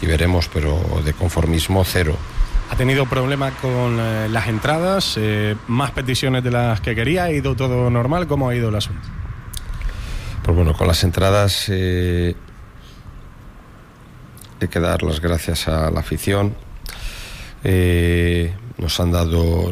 y veremos, pero de conformismo cero. ¿Ha tenido problemas con las entradas? ¿Más peticiones de las que quería? ¿Ha ido todo normal? ¿Cómo ha ido el asunto? Pues bueno, con las entradas hay que dar las gracias a la afición. Nos han dado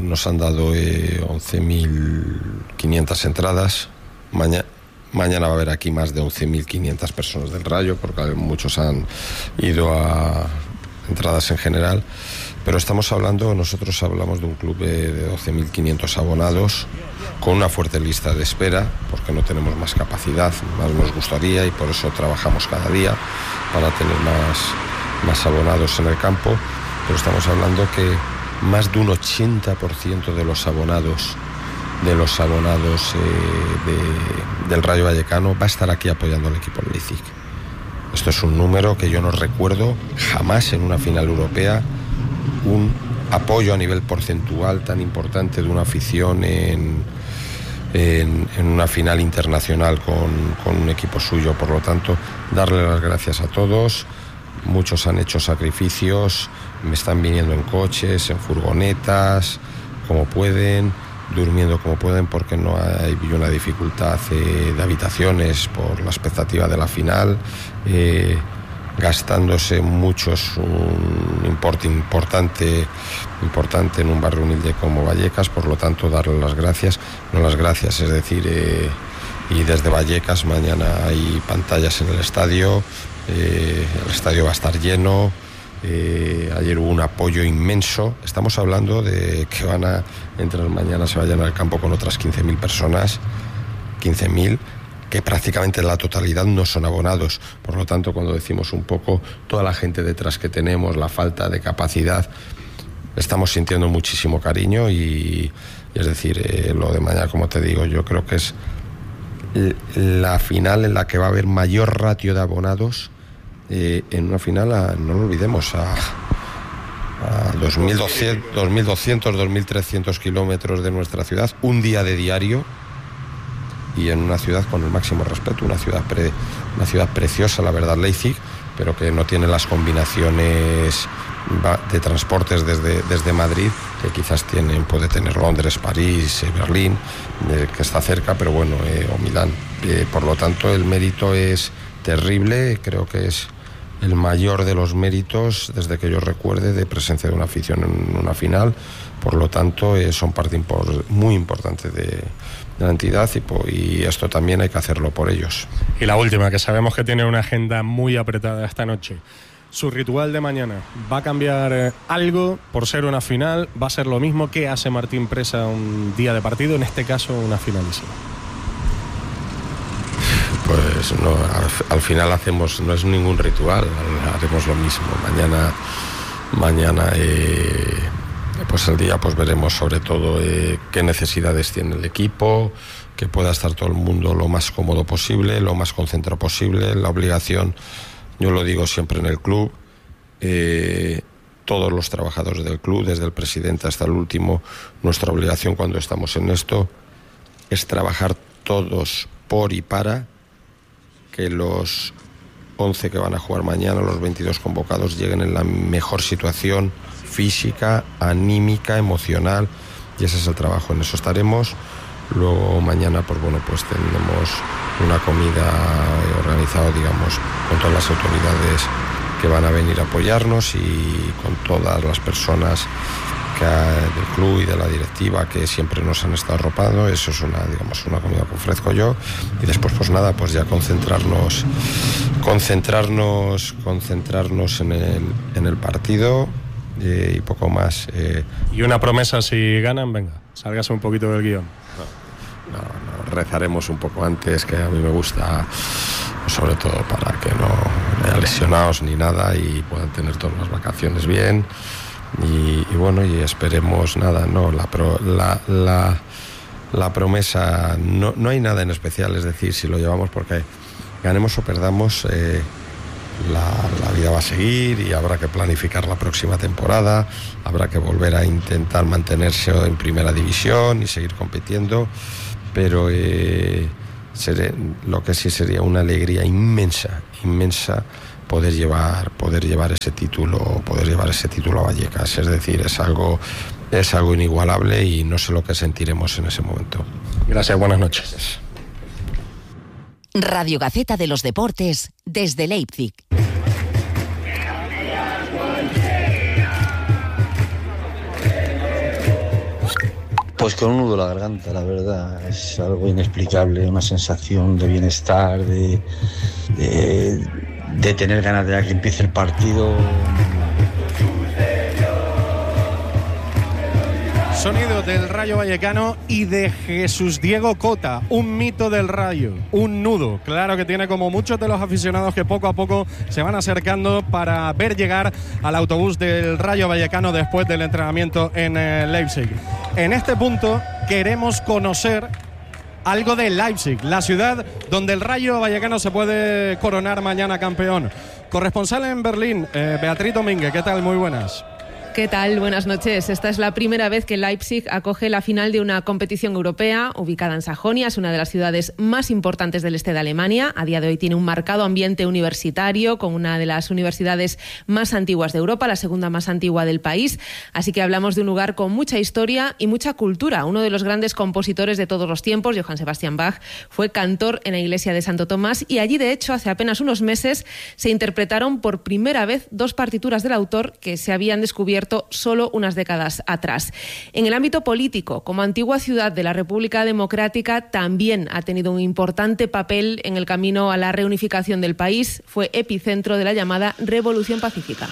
11.500 entradas. Mañana va a haber aquí más de 11.500 personas del Rayo, porque muchos han ido a entradas en general. Pero nosotros hablamos de un club de 12.500 abonados, con una fuerte lista de espera, porque no tenemos más capacidad, más nos gustaría, y por eso trabajamos cada día para tener más abonados en el campo. Pero estamos hablando que más de un 80% de los abonados del Rayo Vallecano va a estar aquí apoyando al equipo del Leipzig. Esto es un número que yo no recuerdo jamás en una final europea, un apoyo a nivel porcentual tan importante de una afición en una final internacional con un equipo suyo. Por lo tanto, darle las gracias a todos. Muchos han hecho sacrificios, me están viniendo en coches, en furgonetas, como pueden, durmiendo como pueden, porque no hay una dificultad de habitaciones por la expectativa de la final, gastándose muchos un importe importante en un barrio humilde como Vallecas. Por lo tanto, darle las gracias, es decir, y desde Vallecas mañana hay pantallas en el estadio va a estar lleno. Ayer hubo un apoyo inmenso. Estamos hablando de que van a entrar mañana, se vayan al campo con otras 15.000 personas, 15.000, que prácticamente la totalidad no son abonados. Por lo tanto, cuando decimos un poco toda la gente detrás que tenemos, la falta de capacidad, estamos sintiendo muchísimo cariño, y es decir, lo de mañana, como te digo, yo creo que es la final en la que va a haber mayor ratio de abonados en una final, no lo olvidemos, a 2.200, 2.300 kilómetros de nuestra ciudad, un día de diario, y en una ciudad con el máximo respeto, una ciudad preciosa, la verdad, Leipzig, pero que no tiene las combinaciones de transportes desde Madrid que quizás puede tener Londres, París, Berlín, que está cerca, pero bueno, o Milán. Por lo tanto, el mérito es terrible. Creo que es el mayor de los méritos desde que yo recuerde de presencia de una afición en una final. Por lo tanto, son parte muy importante de la entidad, y esto también hay que hacerlo por ellos. Y la última, que sabemos que tiene una agenda muy apretada esta noche. Su ritual de mañana, ¿va a cambiar algo por ser una final? ¿Va a ser lo mismo que hace Martín Presa un día de partido, en este caso una finalísima? Pues no, al final no es ningún ritual, haremos lo mismo. Mañana pues el día pues veremos sobre todo qué necesidades tiene el equipo, que pueda estar todo el mundo lo más cómodo posible, lo más concentrado posible. La obligación, yo lo digo siempre en el club, todos los trabajadores del club, desde el presidente hasta el último, nuestra obligación cuando estamos en esto es trabajar todos por y para que los 11 que van a jugar mañana, los 22 convocados, lleguen en la mejor situación física, anímica, emocional, y ese es el trabajo, en eso estaremos. Luego mañana pues tendremos una comida organizada, digamos, con todas las autoridades que van a venir a apoyarnos y con todas las personas del club y de la directiva que siempre nos han estado arropando. Eso es una comida que ofrezco yo, y después pues nada, pues ya concentrarnos en el partido, y poco más. Y una promesa: si ganan, venga, sálgase un poquito del guión. No, rezaremos un poco antes, que a mí me gusta, sobre todo para que no haya lesionados ni nada y puedan tener todas las vacaciones bien. Y bueno, y esperemos nada, no, la promesa, no hay nada en especial, es decir, si lo llevamos, porque ganemos o perdamos, la vida va a seguir y habrá que planificar la próxima temporada, habrá que volver a intentar mantenerse en primera división y seguir compitiendo, pero lo que sí sería una alegría inmensa poder llevar ese título a Vallecas. Es decir, es algo inigualable y no sé lo que sentiremos en ese momento. Gracias, buenas noches. Radio Gaceta de los Deportes desde Leipzig. Pues con un nudo en la garganta, la verdad, es algo inexplicable, una sensación de bienestar, de tener ganas de que empiece el partido. Sonido del Rayo Vallecano y de Jesús Diego Cota, un mito del Rayo, un nudo, claro que tiene, como muchos de los aficionados que poco a poco se van acercando para ver llegar al autobús del Rayo Vallecano después del entrenamiento en Leipzig. En este punto queremos conocer algo de Leipzig, la ciudad donde el Rayo Vallecano se puede coronar mañana campeón. Corresponsal en Berlín, Beatriz Domínguez, ¿qué tal? Muy buenas. ¿Qué tal? Buenas noches. Esta es la primera vez que Leipzig acoge la final de una competición europea ubicada en Sajonia. Es una de las ciudades más importantes del este de Alemania. A día de hoy tiene un marcado ambiente universitario, con una de las universidades más antiguas de Europa, la segunda más antigua del país. Así que hablamos de un lugar con mucha historia y mucha cultura. Uno de los grandes compositores de todos los tiempos, Johann Sebastian Bach, fue cantor en la iglesia de Santo Tomás, y allí, de hecho, hace apenas unos meses se interpretaron por primera vez dos partituras del autor que se habían descubierto solo unas décadas atrás. En el ámbito político, como antigua ciudad de la República Democrática, también ha tenido un importante papel en el camino a la reunificación del país. Fue epicentro de la llamada Revolución Pacífica.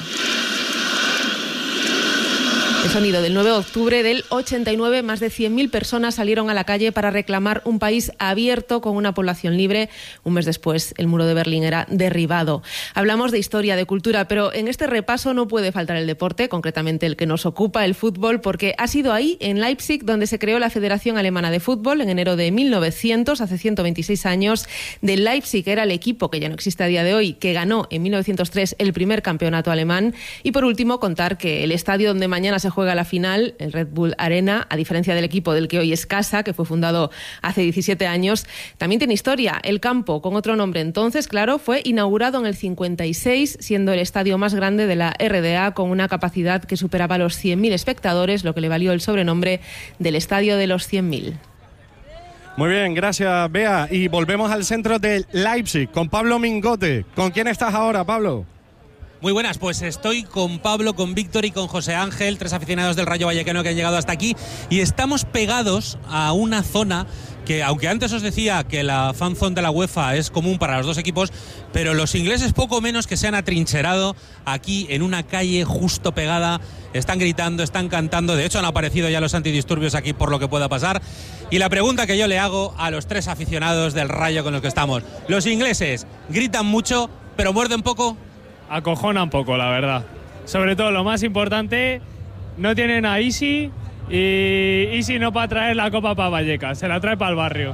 El sonido del 9 de octubre del 89, más de 100.000 personas salieron a la calle para reclamar un país abierto con una población libre. Un mes después, el muro de Berlín era derribado. Hablamos de historia, de cultura, pero en este repaso no puede faltar el deporte, concretamente el que nos ocupa, el fútbol, porque ha sido ahí, en Leipzig, donde se creó la Federación Alemana de Fútbol en enero de 1900, hace 126 años. De Leipzig era el equipo, que ya no existe a día de hoy, que ganó en 1903 el primer campeonato alemán. Y por último, contar que el estadio donde mañana se juega la final, el Red Bull Arena, a diferencia del equipo del que hoy es casa, que fue fundado hace 17 años, también tiene historia. El campo, con otro nombre entonces, claro, fue inaugurado en el 56, siendo el estadio más grande de la RDA, con una capacidad que superaba los 100.000 espectadores, lo que le valió el sobrenombre del Estadio de los 100.000. Muy bien, gracias, Bea. Y volvemos al centro de Leipzig con Pablo Mingote. ¿Con quién estás ahora, Pablo? Muy buenas, pues estoy con Pablo, con Víctor y con José Ángel, tres aficionados del Rayo Vallecano que han llegado hasta aquí, y estamos pegados a una zona que, aunque antes os decía que la fan zone de la UEFA es común para los dos equipos, pero los ingleses poco menos que se han atrincherado aquí en una calle justo pegada, están gritando, están cantando, de hecho han aparecido ya los antidisturbios aquí por lo que pueda pasar. Y la pregunta que yo le hago a los tres aficionados del Rayo con los que estamos: ¿los ingleses gritan mucho pero muerden poco? Acojona un poco, la verdad. Sobre todo, lo más importante, no tienen a Isi, y Isi no para traer la copa para Vallecas, se la trae para el barrio.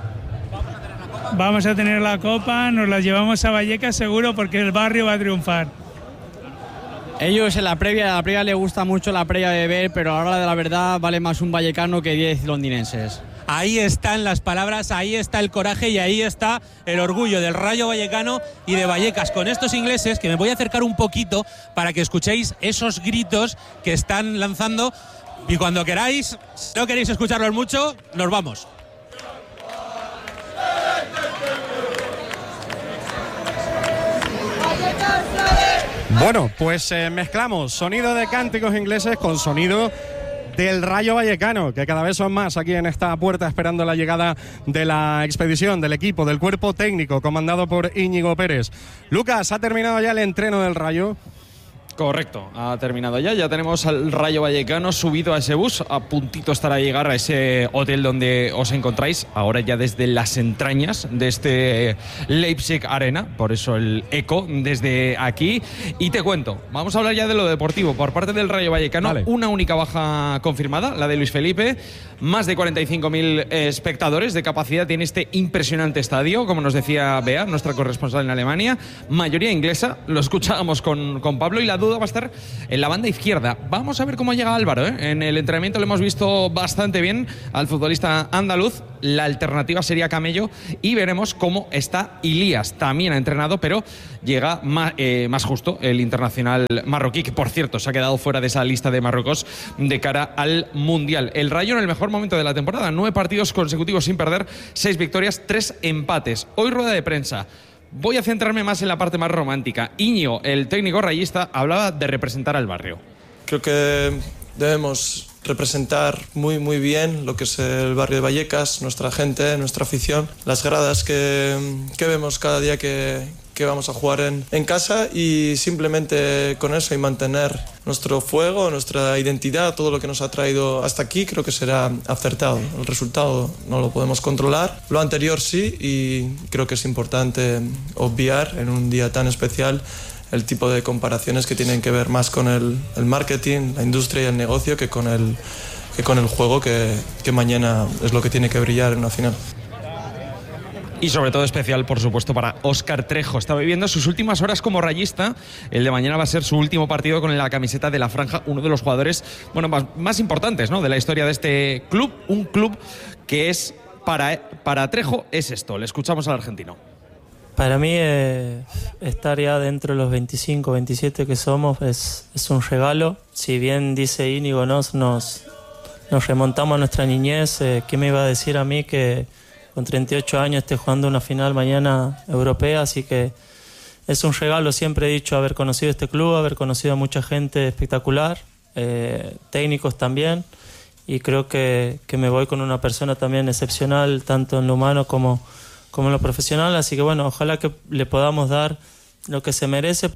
Vamos a tener la copa, nos la llevamos a Vallecas seguro, porque el barrio va a triunfar. Ellos en la previa le gusta mucho la previa de beber, pero ahora de la verdad vale más un vallecano que 10 londinenses. Ahí están las palabras, ahí está el coraje y ahí está el orgullo del Rayo Vallecano y de Vallecas con estos ingleses, que me voy a acercar un poquito para que escuchéis esos gritos que están lanzando, y cuando queráis, si no queréis escucharlos mucho, nos vamos. Bueno, pues mezclamos sonido de cánticos ingleses con sonido del Rayo Vallecano, que cada vez son más aquí en esta puerta, esperando la llegada de la expedición, del equipo, del cuerpo técnico comandado por Íñigo Pérez. Lucas, ¿ha terminado ya el entreno del Rayo? Correcto, ha terminado ya tenemos al Rayo Vallecano subido a ese bus, a puntito estará a llegar a ese hotel donde os encontráis, ahora ya desde las entrañas de este Leipzig Arena, por eso el eco desde aquí. Y te cuento, vamos a hablar ya de lo deportivo. Por parte del Rayo Vallecano, vale, una única baja confirmada, la de Luis Felipe. Más de 45.000 espectadores de capacidad tiene este impresionante estadio, como nos decía Bea, nuestra corresponsal en Alemania, mayoría inglesa, lo escuchábamos con Pablo, y la duda duda va a estar en la banda izquierda. Vamos a ver cómo llega Álvaro, ¿eh? En el entrenamiento lo hemos visto bastante bien al futbolista andaluz. La alternativa sería Camello y veremos cómo está Ilías. También ha entrenado, pero llega más justo el internacional marroquí, que por cierto se ha quedado fuera de esa lista de Marruecos de cara al Mundial. El Rayo en el mejor momento de la temporada, 9 partidos consecutivos sin perder, 6 victorias, 3 empates. Hoy rueda de prensa. Voy a centrarme más en la parte más romántica. Íñigo, el técnico rayista, hablaba de representar al barrio. Creo que debemos representar muy bien lo que es el barrio de Vallecas, nuestra gente, nuestra afición, las gradas que vemos cada día que vamos a jugar en casa, y simplemente con eso y mantener nuestro fuego, nuestra identidad, todo lo que nos ha traído hasta aquí, creo que será acertado. El resultado no lo podemos controlar, lo anterior sí, y creo que es importante obviar en un día tan especial el tipo de comparaciones que tienen que ver más con el marketing, la industria y el negocio que con el juego, que mañana es lo que tiene que brillar en una final. Y sobre todo especial, por supuesto, para Óscar Trejo. Está viviendo sus últimas horas como rayista. El de mañana va a ser su último partido con la camiseta de la franja, uno de los jugadores más importantes, ¿no?, de la historia de este club. Un club que es, para Trejo, es esto. Le escuchamos al argentino. Para mí estar ya dentro de los 25, 27 que somos es un regalo. Si bien dice Íñigo, nos remontamos a nuestra niñez, ¿qué me iba a decir a mí que con 38 años esté jugando una final mañana europea? Así que es un regalo, siempre he dicho, haber conocido este club, haber conocido a mucha gente espectacular, técnicos también, y creo que me voy con una persona también excepcional, tanto en lo humano como en lo profesional, así que bueno, ojalá que le podamos dar lo que se merece.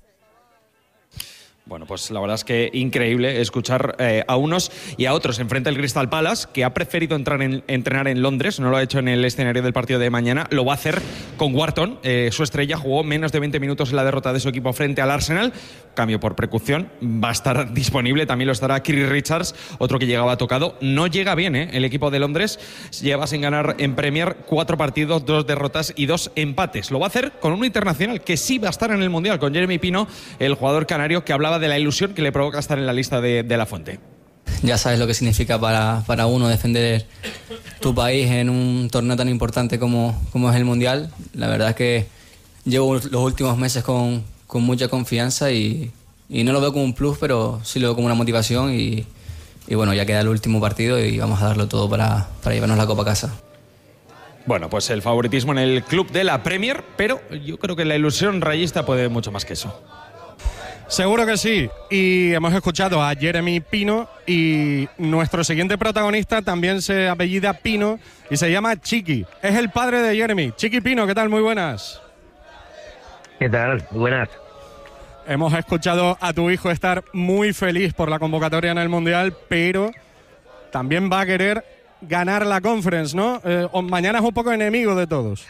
Bueno, pues la verdad es que increíble escuchar a unos y a otros enfrente del Crystal Palace, que ha preferido entrenar en Londres, no lo ha hecho en el escenario del partido de mañana, lo va a hacer con Wharton, su estrella. Jugó menos de 20 minutos en la derrota de su equipo frente al Arsenal, cambio por precaución, va a estar disponible, también lo estará Chris Richards, otro que llegaba tocado. No llega bien, el equipo de Londres, lleva sin ganar en Premier 4 partidos, 2 derrotas y 2 empates. Lo va a hacer con un internacional que sí va a estar en el Mundial, con Jeremy Pino, el jugador canario que hablaba de la ilusión que le provoca estar en la lista de La Fuente. Ya sabes lo que significa para uno defender tu país en un torneo tan importante como es el Mundial. La verdad es que llevo los últimos meses con mucha confianza y no lo veo como un plus, pero sí lo veo como una motivación y bueno, ya queda el último partido y vamos a darlo todo para llevarnos la copa a casa. Bueno, pues el favoritismo en el club de la Premier, pero yo creo que la ilusión rayista puede mucho más que eso. Seguro que sí, y hemos escuchado a Jeremy Pino, y nuestro siguiente protagonista también se apellida Pino y se llama Chiqui. Es el padre de Jeremy. Chiqui Pino, ¿qué tal? Muy buenas. ¿Qué tal? Muy buenas. Hemos escuchado a tu hijo estar muy feliz por la convocatoria en el Mundial, pero también va a querer ganar la Conference, ¿no? Mañana es un poco enemigo de todos.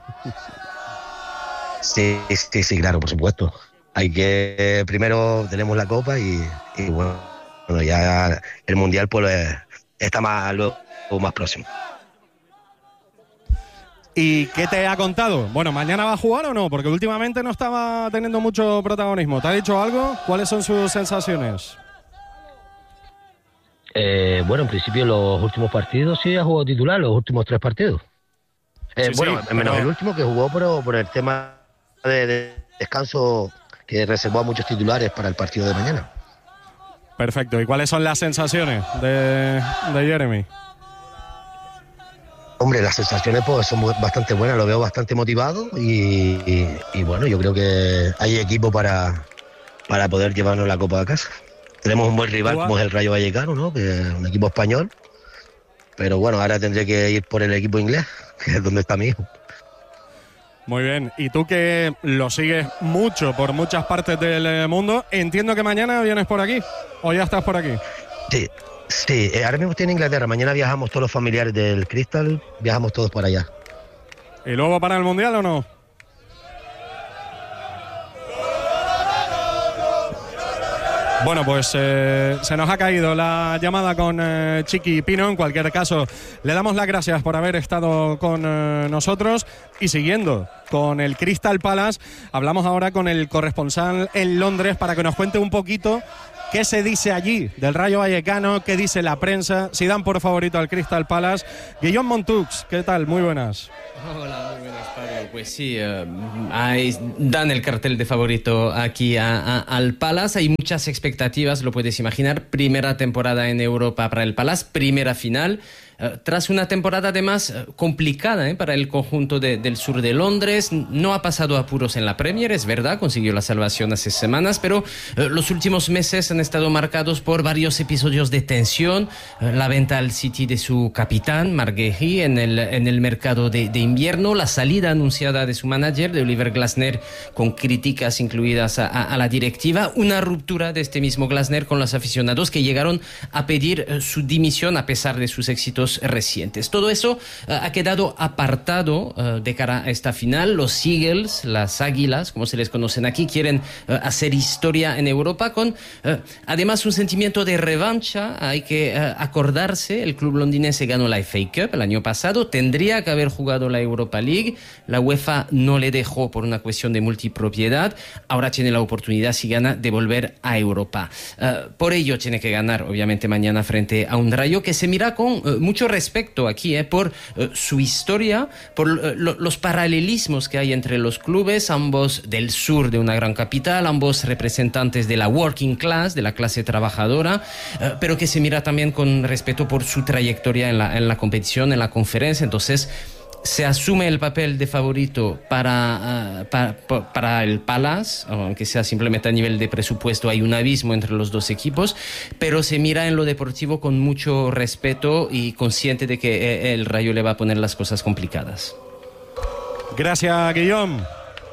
Sí, claro, por supuesto. Hay que, primero tenemos la Copa y bueno, ya el Mundial pues está más próximo. ¿Y qué te ha contado? Bueno, ¿mañana va a jugar o no? Porque últimamente no estaba teniendo mucho protagonismo. ¿Te ha dicho algo? ¿Cuáles son sus sensaciones? Bueno, en principio los últimos partidos sí ha jugado titular, los últimos 3 partidos. Menos el último que jugó por el tema de descanso, que reservó a muchos titulares para el partido de mañana. Perfecto. ¿Y cuáles son las sensaciones de Jeremy? Hombre, las sensaciones pues son bastante buenas, lo veo bastante motivado y bueno, yo creo que hay equipo para poder llevarnos la Copa a casa. Tenemos un buen rival como es el Rayo Vallecano, ¿no?, que es un equipo español, pero bueno, ahora tendré que ir por el equipo inglés, que es donde está mi hijo. Muy bien, y tú que lo sigues mucho por muchas partes del mundo, entiendo que mañana vienes por aquí, ¿o ya estás por aquí? Sí, ahora mismo estoy en Inglaterra, mañana viajamos todos los familiares del Crystal, viajamos todos para allá. ¿Y luego para el Mundial o no? Bueno, pues se nos ha caído la llamada con Chiqui Pino. En cualquier caso, le damos las gracias por haber estado con nosotros. Y siguiendo con el Crystal Palace, hablamos ahora con el corresponsal en Londres para que nos cuente un poquito qué se dice allí del Rayo Vallecano, qué dice la prensa, si dan por favorito al Crystal Palace. Guillaume Montux, ¿qué tal? Muy buenas. Hola, muy buenas, Pablo. Pues sí, dan el cartel de favorito aquí al Palace. Hay muchas expectativas, lo puedes imaginar. Primera temporada en Europa para el Palace, primera final. Tras una temporada además complicada para el conjunto del sur de Londres. No ha pasado apuros en la Premier, es verdad, consiguió la salvación hace semanas, pero los últimos meses han estado marcados por varios episodios de tensión. La venta al City de su capitán, Marc Guéhi, en el mercado de invierno. La salida anunciada de su manager, de Oliver Glasner, con críticas incluidas a la directiva. Una ruptura de este mismo Glasner con los aficionados que llegaron a pedir su dimisión a pesar de sus éxitos recientes. Todo eso ha quedado apartado de cara a esta final. Los Eagles, las Águilas, como se les conocen aquí, quieren hacer historia en Europa con además un sentimiento de revancha. Hay que acordarse, el club londinense ganó la FA Cup el año pasado, tendría que haber jugado la Europa League, la UEFA no le dejó por una cuestión de multipropiedad. Ahora tiene la oportunidad, si gana, de volver a Europa. Por ello tiene que ganar, obviamente, mañana frente a un Rayo que se mira con mucho respeto aquí, por su historia, por los paralelismos que hay entre los clubes, ambos del sur de una gran capital, ambos representantes de la working class, de la clase trabajadora, pero que se mira también con respeto por su trayectoria en la competición, en la conferencia. Entonces se asume el papel de favorito para el Palace, aunque sea simplemente a nivel de presupuesto. Hay un abismo entre los dos equipos, pero se mira en lo deportivo con mucho respeto y consciente de que el Rayo le va a poner las cosas complicadas. Gracias, Guillaume.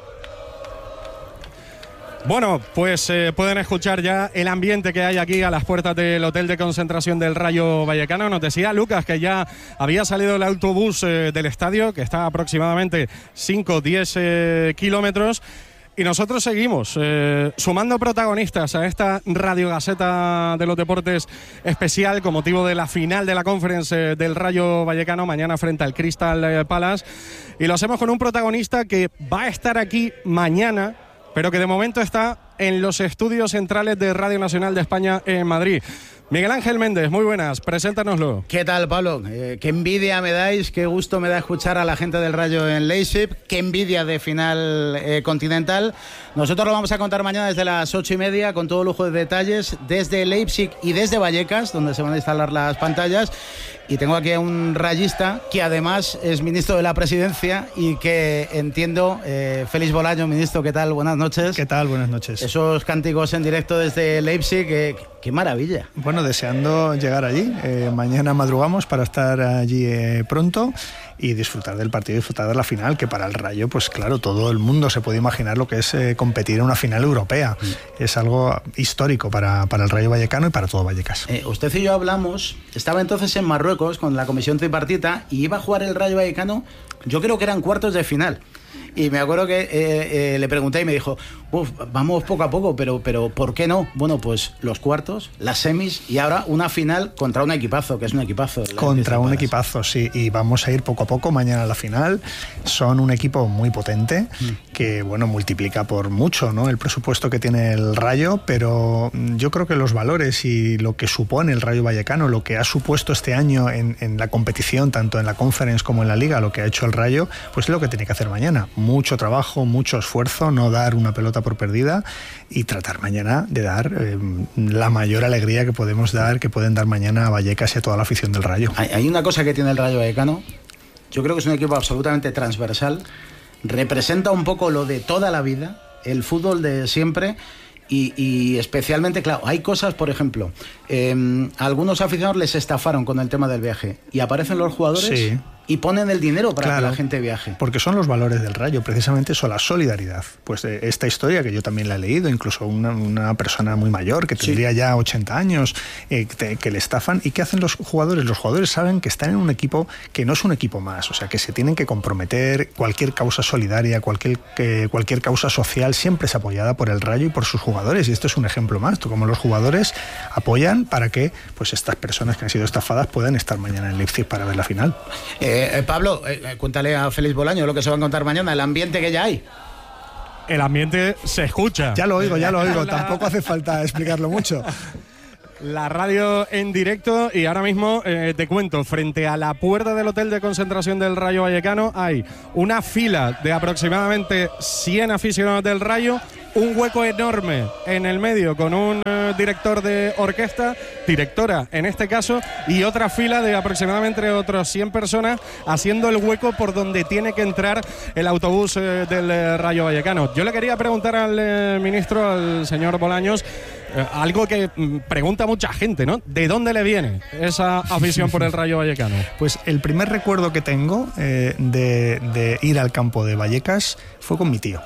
Bueno, pues pueden escuchar ya el ambiente que hay aquí a las puertas del hotel de concentración del Rayo Vallecano. Nos decía Lucas que ya había salido el autobús del estadio, que está a aproximadamente 5 o 10 kilómetros. Y nosotros seguimos sumando protagonistas a esta Radio Gaceta de los Deportes especial con motivo de la final de la Conference del Rayo Vallecano mañana frente al Crystal Palace. Y lo hacemos con un protagonista que va a estar aquí mañana, pero que de momento está en los estudios centrales de Radio Nacional de España en Madrid. Miguel Ángel Méndez, muy buenas, preséntanoslo. ¿Qué tal, Pablo? Qué envidia me dais, qué gusto me da escuchar a la gente del Rayo en Leipzig, qué envidia de final continental. Nosotros lo vamos a contar mañana desde las 8:30 con todo lujo de detalles desde Leipzig y desde Vallecas, donde se van a instalar las pantallas. Y tengo aquí a un rayista que además es ministro de la Presidencia y que entiendo, Félix Bolaño, ministro, ¿qué tal? Buenas noches. ¿Qué tal? Buenas noches. Esos cánticos en directo desde Leipzig, qué maravilla. Bueno, deseando llegar allí. Mañana madrugamos para estar allí pronto y disfrutar del partido, disfrutar de la final, que para el Rayo, pues claro, todo el mundo se puede imaginar lo que es competir en una final europea. Es algo histórico para el Rayo Vallecano y para todo Vallecas. Usted y yo hablamos, estaba entonces en Marruecos con la comisión tripartita y iba a jugar el Rayo Vallecano, yo creo que eran cuartos de final. Y me acuerdo que le pregunté y me dijo, vamos poco a poco, pero ¿por qué no? Bueno, pues los cuartos, las semis y ahora una final contra un equipazo, que es un equipazo. Contra un equipazo, sí, y vamos a ir poco a poco mañana a la final. Son un equipo muy potente que, bueno, multiplica por mucho, ¿no?, el presupuesto que tiene el Rayo, pero yo creo que los valores y lo que supone el Rayo Vallecano, lo que ha supuesto este año en la competición, tanto en la Conference como en la Liga, lo que ha hecho el Rayo, pues es lo que tiene que hacer mañana. Mucho trabajo, mucho esfuerzo, no dar una pelota por perdida y tratar mañana de dar la mayor alegría que podemos dar, que pueden dar mañana a Vallecas y a toda la afición del Rayo. Hay una cosa que tiene el Rayo Vallecano, yo creo que es un equipo absolutamente transversal, representa un poco lo de toda la vida, el fútbol de siempre. Y especialmente, claro, hay cosas, por ejemplo, a algunos aficionados les estafaron con el tema del viaje y aparecen los jugadores y ponen el dinero para que la gente viaje. Porque son los valores del Rayo, precisamente eso, la solidaridad. Pues esta historia que yo también la he leído, incluso una persona muy mayor que tendría ya 80 años, que le estafan. ¿Y qué hacen los jugadores? Los jugadores saben que están en un equipo que no es un equipo más, o sea, que se tienen que comprometer. Cualquier causa solidaria, cualquier causa social siempre es apoyada por el Rayo y por sus jugadores, y esto es un ejemplo más, como los jugadores apoyan para que pues estas personas que han sido estafadas puedan estar mañana en Leipzig para ver la final. Pablo, cuéntale a Félix Bolaño lo que se va a contar mañana, el ambiente que ya hay. El ambiente se escucha. Ya lo oigo, tampoco hace falta explicarlo mucho. La radio en directo, y ahora mismo te cuento, frente a la puerta del hotel de concentración del Rayo Vallecano hay una fila de aproximadamente 100 aficionados del Rayo, un hueco enorme en el medio con un director de orquesta, directora en este caso, y otra fila de aproximadamente otros 100 personas haciendo el hueco por donde tiene que entrar el autobús del Rayo Vallecano. Yo le quería preguntar al ministro, al señor Bolaños, algo que pregunta mucha gente, ¿no? ¿De dónde le viene esa afición por el Rayo Vallecano? Pues el primer recuerdo que tengo de ir al campo de Vallecas fue con mi tío.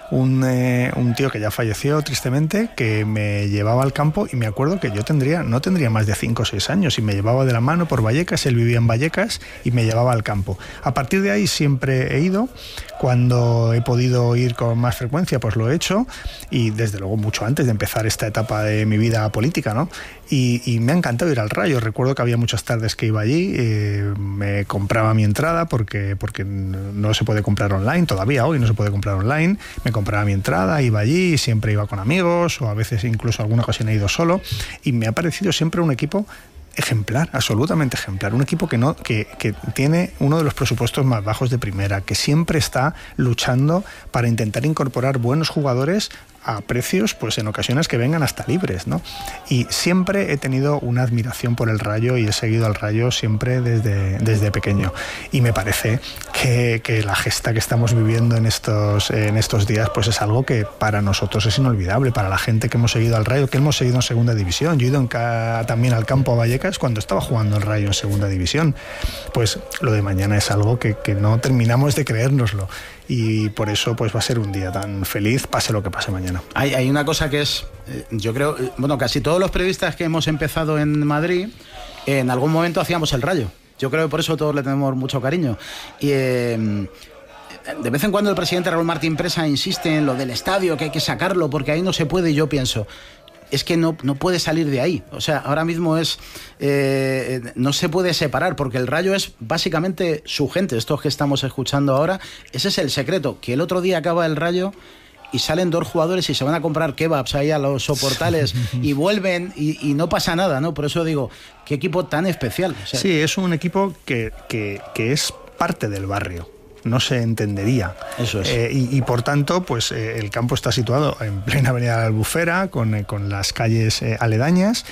Un tío que ya falleció tristemente, que me llevaba al campo, y me acuerdo que yo no tendría más de 5 o 6 años, y me llevaba de la mano por Vallecas. Él vivía en Vallecas y me llevaba al campo. A partir de ahí siempre he ido. Cuando he podido ir con más frecuencia, pues lo he hecho, y desde luego mucho antes de empezar esta etapa de mi vida política, ¿no? Y me ha encantado ir al Rayo. Recuerdo que había muchas tardes que iba allí, me compraba mi entrada porque no se puede comprar online, todavía hoy no se puede comprar online. Me compraba mi entrada, iba allí, y siempre iba con amigos, o a veces incluso alguna ocasión he ido solo, y me ha parecido siempre un equipo ejemplar, absolutamente ejemplar, un equipo que tiene uno de los presupuestos más bajos de primera, que siempre está luchando para intentar incorporar buenos jugadores a precios, pues en ocasiones que vengan hasta libres, ¿no? Y siempre he tenido una admiración por el Rayo, y he seguido al Rayo siempre desde pequeño, y me parece que la gesta que estamos viviendo en estos días, pues es algo que para nosotros es inolvidable, para la gente que hemos seguido al Rayo, que hemos seguido en segunda división. Yo he ido también al campo a Vallecas cuando estaba jugando el Rayo en segunda división. Pues lo de mañana es algo que no terminamos de creérnoslo, y por eso pues va a ser un día tan feliz, pase lo que pase mañana. Hay una cosa que es, yo creo, bueno, casi todos los periodistas que hemos empezado en Madrid, en algún momento hacíamos el Rayo. Yo creo que por eso todos le tenemos mucho cariño. Y de vez en cuando el presidente Raúl Martín Presa insiste en lo del estadio, que hay que sacarlo porque ahí no se puede, y yo pienso, es que no puede salir de ahí. O sea, ahora mismo no se puede separar, porque el Rayo es básicamente su gente, estos que estamos escuchando ahora. Ese es el secreto, que el otro día acaba el Rayo y salen 2 jugadores y se van a comprar kebabs ahí a los soportales y vuelven y no pasa nada, ¿no? Por eso digo, qué equipo tan especial. O sea, sí, es un equipo que es parte del barrio. No se entendería. Eso es. Y por tanto, pues el campo está situado en plena avenida de la Albufera, con las calles aledañas,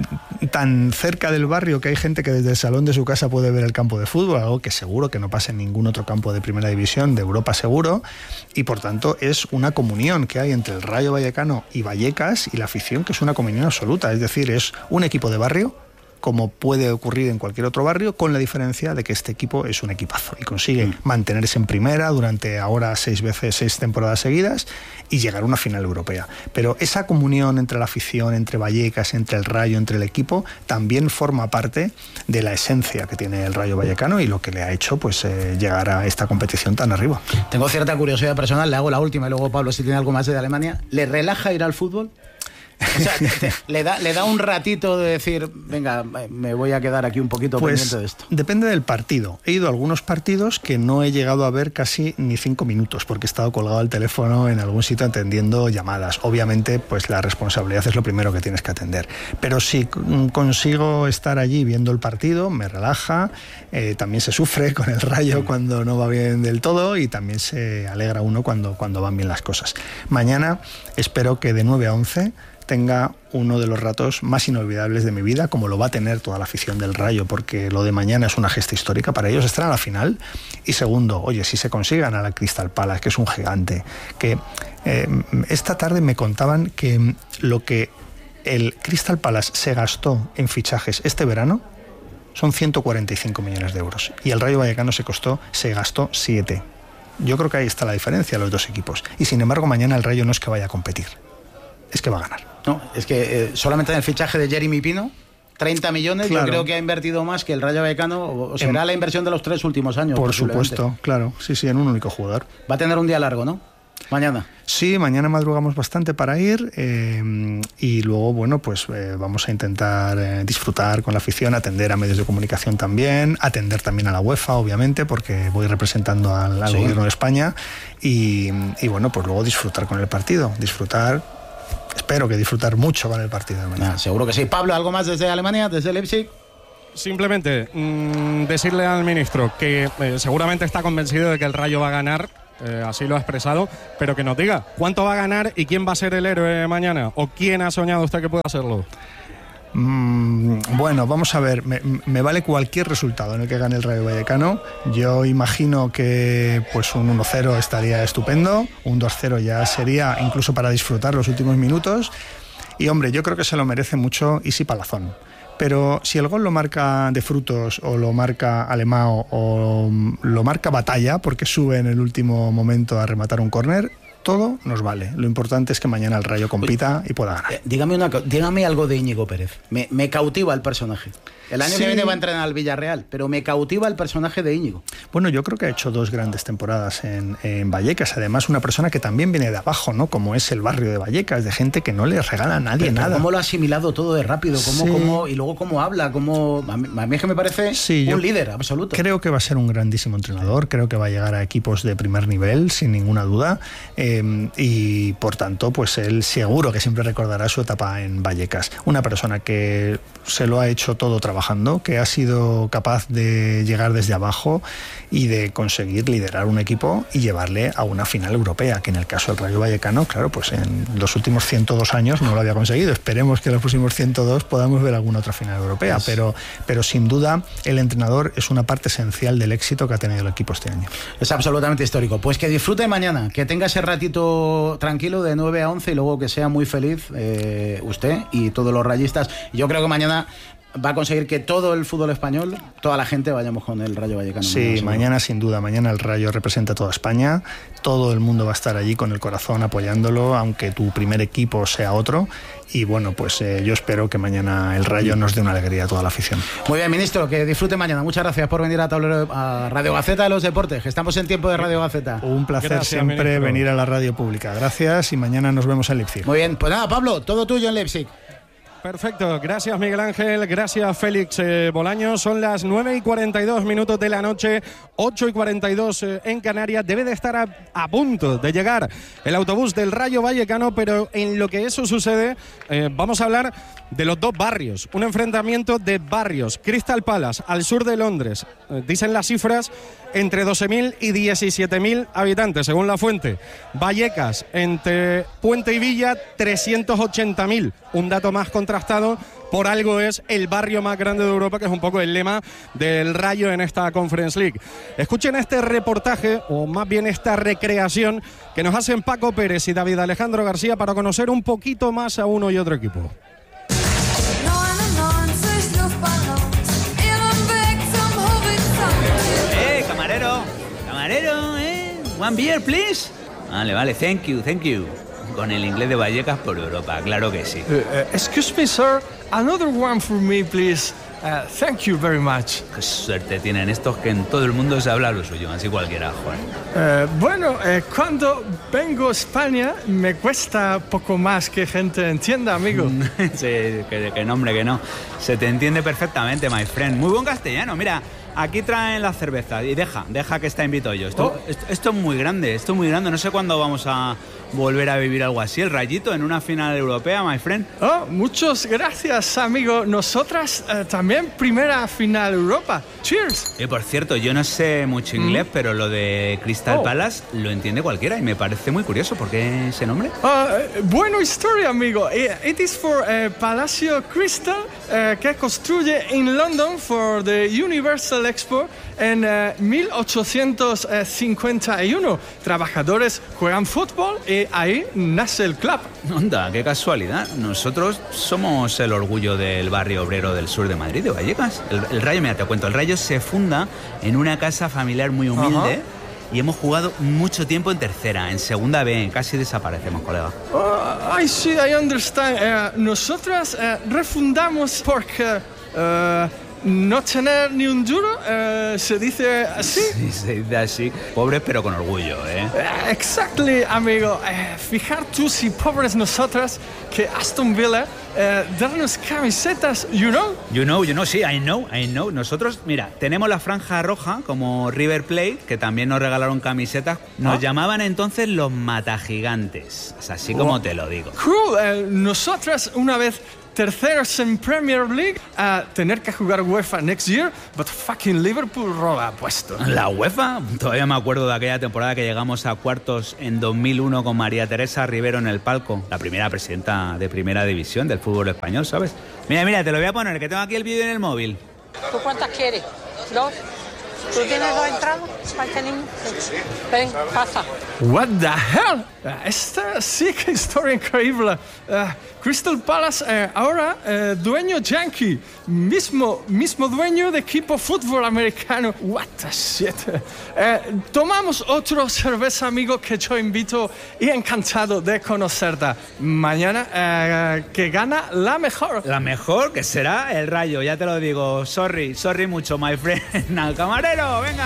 tan cerca del barrio que hay gente que desde el salón de su casa puede ver el campo de fútbol, algo que seguro que no pasa en ningún otro campo de primera división de Europa, seguro, y por tanto es una comunión que hay entre el Rayo Vallecano y Vallecas, y la afición, que es una comunión absoluta. Es decir, es un equipo de barrio, como puede ocurrir en cualquier otro barrio, con la diferencia de que este equipo es un equipazo y consigue mantenerse en primera durante ahora 6 temporadas seguidas y llegar a una final europea. Pero esa comunión entre la afición, entre Vallecas, entre el Rayo, entre el equipo, también forma parte de la esencia que tiene el Rayo Vallecano y lo que le ha hecho pues llegar a esta competición tan arriba. Tengo cierta curiosidad personal, le hago la última y luego Pablo, si tiene algo más de Alemania. ¿Le relaja ir al fútbol? O sea, le da un ratito de decir, venga, me voy a quedar aquí un poquito pendiente de esto. Depende del partido. He ido a algunos partidos que no he llegado a ver casi ni 5 minutos porque he estado colgado al teléfono en algún sitio atendiendo llamadas. Obviamente, pues la responsabilidad es lo primero que tienes que atender. Pero si consigo estar allí viendo el partido, me relaja. También se sufre con el Rayo cuando no va bien del todo y también se alegra uno cuando van bien las cosas. Mañana espero que de 9 a 11 tenga uno de los ratos más inolvidables de mi vida, como lo va a tener toda la afición del Rayo, porque lo de mañana es una gesta histórica para ellos, estar a la final. Y segundo, oye, si se consigue ganar al Crystal Palace, que es un gigante, que esta tarde me contaban que lo que el Crystal Palace se gastó en fichajes este verano Son 145 millones de euros. Y el Rayo Vallecano se gastó 7. Yo creo que ahí está la diferencia de los dos equipos. Y sin embargo, mañana el Rayo no es que vaya a competir, es que va a ganar. No, es que solamente en el fichaje de Jeremy Pino, 30 millones, claro. Yo creo que ha invertido más que el Rayo Vallecano, o será la inversión de los 3 últimos años. Por supuesto, claro, sí, en un único jugador. Va a tener un día largo, ¿no? Mañana. Sí, mañana madrugamos bastante para ir y luego, bueno, pues vamos a intentar disfrutar con la afición, atender a medios de comunicación también, atender también a la UEFA, obviamente, porque voy representando al gobierno de España y bueno, pues luego disfrutar con el partido, espero que disfrutar mucho con el partido de mañana. Seguro que sí. Pablo, ¿algo más desde Alemania, desde Leipzig? Simplemente decirle al ministro que seguramente está convencido de que el Rayo va a ganar. Así lo ha expresado, pero que nos diga cuánto va a ganar y quién va a ser el héroe mañana, o quién ha soñado usted que pueda hacerlo. Bueno, vamos a ver, me vale cualquier resultado en el que gane el Rayo Vallecano. Yo imagino que pues un 1-0 estaría estupendo, un 2-0 ya sería incluso para disfrutar los últimos minutos, y hombre, yo creo que se lo merece mucho Isi Palazón. Pero si el gol lo marca De Frutos o lo marca Alemão o lo marca Batalla porque sube en el último momento a rematar un córner, todo nos vale. Lo importante es que mañana el Rayo compita y pueda ganar. Dígame algo de Íñigo Pérez. Me cautiva el personaje. El año que viene va a entrenar al Villarreal, pero me cautiva el personaje de Íñigo. Bueno, yo creo que ha hecho 2 grandes temporadas en Vallecas. Además, una persona que también viene de abajo, ¿no? Como es el barrio de Vallecas, de gente que no le regala a nadie nada. ¿Cómo lo ha asimilado todo de rápido? Y luego cómo habla, a mí es que me parece un líder absoluto. Creo que va a ser un grandísimo entrenador, creo que va a llegar a equipos de primer nivel, sin ninguna duda, y por tanto, pues él seguro que siempre recordará su etapa en Vallecas. Una persona que se lo ha hecho todo trabajando, que ha sido capaz de llegar desde abajo y de conseguir liderar un equipo y llevarle a una final europea, que en el caso del Rayo Vallecano, claro, pues en los últimos 102 años no lo había conseguido. Esperemos que en los próximos 102 podamos ver alguna otra final europea, pero sin duda el entrenador es una parte esencial del éxito que ha tenido el equipo este año. Es absolutamente histórico. Pues que disfrute mañana, que tenga ese ratito tranquilo de 9 a 11 y luego que sea muy feliz usted y todos los rayistas. Yo creo que mañana va a conseguir que todo el fútbol español, toda la gente vayamos con el Rayo Vallecano. Sí, mañana sin duda, mañana el Rayo representa a toda España, todo el mundo va a estar allí con el corazón apoyándolo, aunque tu primer equipo sea otro, y bueno, pues yo espero que mañana el Rayo nos dé una alegría a toda la afición. Muy bien, ministro, que disfrute mañana. Muchas gracias por venir a Radio Gaceta de los Deportes, que estamos en tiempo de Radio Gaceta. Un placer siempre venir a la radio pública. Gracias y mañana nos vemos en Leipzig. Muy bien, pues nada, Pablo, todo tuyo en Leipzig. Perfecto, gracias Miguel Ángel, gracias Félix Bolaños. Son las 9:42 de la noche, 8:42 en Canarias. Debe de estar a punto de llegar el autobús del Rayo Vallecano, pero en lo que eso sucede vamos a hablar de los dos barrios, un enfrentamiento de barrios. Crystal Palace, al sur de Londres, dicen las cifras, entre 12.000 y 17.000 habitantes, según la fuente. Vallecas, entre Puente y Villa, 380.000, un dato más contrastado. Por algo es el barrio más grande de Europa, que es un poco el lema del Rayo en esta Conference League. Escuchen este reportaje, o más bien esta recreación, que nos hacen Paco Pérez y David Alejandro García para conocer un poquito más a uno y otro equipo. Camarero, one beer, please. Vale, thank you. Con el inglés de Vallecas por Europa, claro que sí. Excuse me, sir, another one for me, please. Thank you very much. Qué suerte tienen estos que en todo el mundo se habla lo suyo, así cualquiera, Juan. Cuando vengo a España me cuesta poco más que gente entienda, amigo. Sí, que no, hombre, que no. Se te entiende perfectamente, my friend. Muy buen castellano, mira. Aquí traen la cerveza y deja que está invito yo. Esto es muy grande, no sé cuándo vamos a volver a vivir algo así. El Rayito en una final europea, my friend. Muchas gracias, amigo. Nosotras también primera final Europa. Cheers. Por cierto, yo no sé mucho inglés, pero lo de Crystal Palace lo entiende cualquiera y me parece muy curioso. ¿Por qué ese nombre? Buena historia, amigo. It is for Palacio Crystal que construye en London for the Universal Expo en 1851. Trabajadores juegan fútbol y ahí nace el club. Onda, qué casualidad. Nosotros somos el orgullo del barrio obrero del sur de Madrid, de Vallecas. El Rayo, mira, te cuento, el Rayo se funda en una casa familiar muy humilde. Ajá. Y hemos jugado mucho tiempo en tercera, en segunda B, casi desaparecemos, colega. I see, I understand. Nosotros refundamos porque no tener ni un duro, se dice así. Sí, se dice así. Pobres pero con orgullo, ¿eh? Exactly, amigo. Fijar tú si pobres nosotras que Aston Villa darnos camisetas, you know, sí, I know. Nosotros, mira, tenemos la franja roja como River Plate, que también nos regalaron camisetas. Nos llamaban entonces los matagigantes. Es así como te lo digo. Cool. Nosotras una vez terceros en Premier League a tener que jugar UEFA next year, but fucking Liverpool roba puesto. ¿La UEFA? Todavía me acuerdo de aquella temporada que llegamos a cuartos en 2001 con María Teresa Rivero en el palco, la primera presidenta de Primera División del fútbol español, ¿sabes? Mira, te lo voy a poner, que tengo aquí el vídeo en el móvil. ¿Tú cuántas quieres? ¿2? ¿Tú tienes 2 entradas para este niño? Sí. Ven, pasa. What the hell? Esta sí que historia increíble. Crystal Palace ahora dueño yankee, mismo dueño de equipo fútbol americano. What the shit. Tomamos otro cerveza, amigo, que yo invito y encantado de conocerte. Mañana que gana la mejor. La mejor que será el Rayo, ya te lo digo. Sorry mucho, my friend. Al camarero, venga.